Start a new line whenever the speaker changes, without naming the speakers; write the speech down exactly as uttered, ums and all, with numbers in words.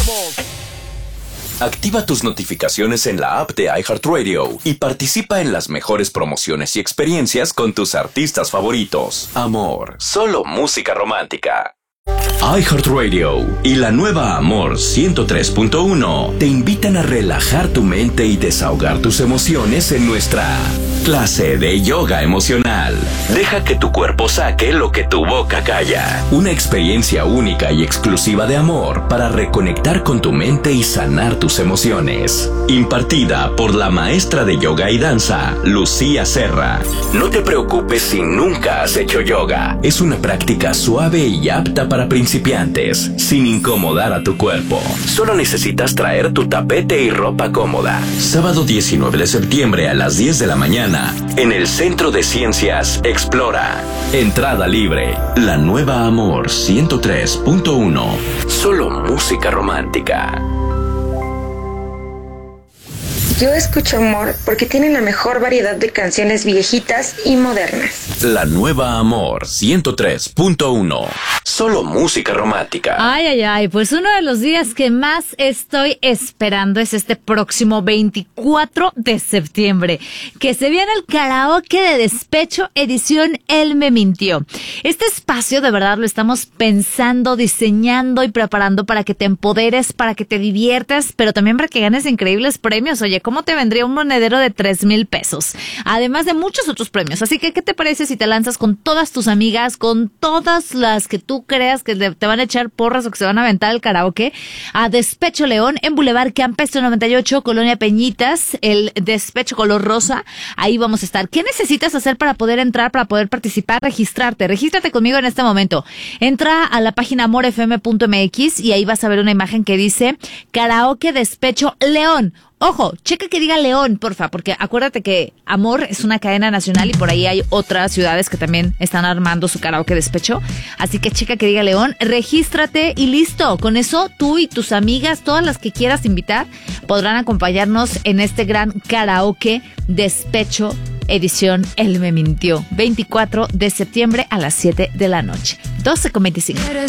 Activa tus notificaciones en la app de iHeartRadio y participa en las mejores promociones y experiencias con tus artistas favoritos. Amor, solo música romántica. iHeartRadio y la nueva Amor ciento tres punto uno te invitan a relajar tu mente y desahogar tus emociones en nuestra clase de yoga emocional. Deja que tu cuerpo saque lo que tu boca calla. Una experiencia única y exclusiva de amor para reconectar con tu mente y sanar tus emociones. Impartida por la maestra de yoga y danza, Lucía Serra. No te preocupes si nunca has hecho yoga. Es una práctica suave y apta para principiantes, sin incomodar a tu cuerpo. Solo necesitas traer tu tapete y ropa cómoda. Sábado diecinueve de septiembre a las diez de la mañana, en el Centro de Ciencias Explora. Entrada libre. La nueva Amor ciento tres punto uno. Solo música romántica.
Yo escucho Amor porque tiene la mejor variedad de canciones viejitas y modernas.
La nueva Amor ciento tres punto uno. Solo música romántica.
Ay, ay, ay, pues uno de los días que más estoy esperando es este próximo veinticuatro de septiembre, que se viene el karaoke de Despecho edición Él me mintió. Este espacio de verdad lo estamos pensando, diseñando y preparando para que te empoderes, para que te diviertas, pero también para que ganes increíbles premios. Oye, ¿cómo te vendría un monedero de tres mil pesos? Además de muchos otros premios. Así que, ¿qué te parece si te lanzas con todas tus amigas, con todas las que tú creas que te van a echar porras o que se van a aventar el karaoke, a Despecho León en Boulevard Campestre noventa y ocho, Colonia Peñitas, el Despecho color rosa? Ahí vamos a estar. ¿Qué necesitas hacer para poder entrar, para poder participar? Registrarte. Regístrate conmigo en este momento. Entra a la página amor f m punto m x y ahí vas a ver una imagen que dice Karaoke Despecho León. Ojo, checa que diga León, porfa, porque acuérdate que Amor es una cadena nacional y por ahí hay otras ciudades que también están armando su karaoke despecho. Así que checa que diga León, regístrate y listo. Con eso, tú y tus amigas, todas las que quieras invitar, podrán acompañarnos en este gran karaoke despecho edición Él me mintió. veinticuatro de septiembre a las siete de la noche. doce con veinticinco.